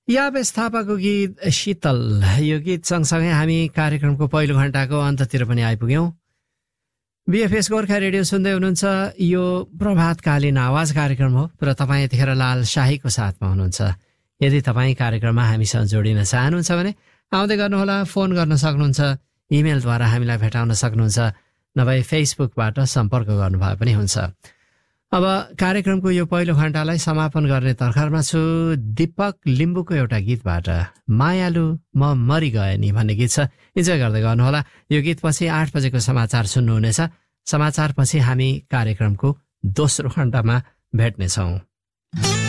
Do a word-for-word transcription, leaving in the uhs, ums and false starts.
यावेश थापाको गीत शीतल, यो गीत सँगसँगै हामी कार्यक्रमको पहिलो घण्टाको अन्ततिर पनि आइपुग्यौँ। बिएफएस गोर्खा रेडियो सुन्दै हुनुहुन्छ। यो प्रभातकालीन आवाज कार्यक्रम हो र तपाईँ यतिखेर लाल शाहीको साथमा हुनुहुन्छ। यदि तपाईँ कार्यक्रममा हामीसँग जोडिन चाहनुहुन्छ भने आउँदै गर्नुहोला, फोन गर्न सक्नुहुन्छ, इमेलद्वारा हामीलाई भेटाउन सक्नुहुन्छ, नभए फेसबुकबाट सम्पर्क गर्नुभए पनि हुन्छ। अब कार्यक्रमको यो पहिलो घण्टालाई समापन गर्ने तर्खरमा छु। दीपक लिम्बूको एउटा गीतबाट, मायालु म मरि गए नि भन्ने गीत छ, इन्जोय गर्दै गर्नुहोला। यो गीतपछि आठ बजेको समाचार सुन्नुहुनेछ। समाचारपछि हामी कार्यक्रमको दोस्रो घण्टामा भेट्नेछौँ।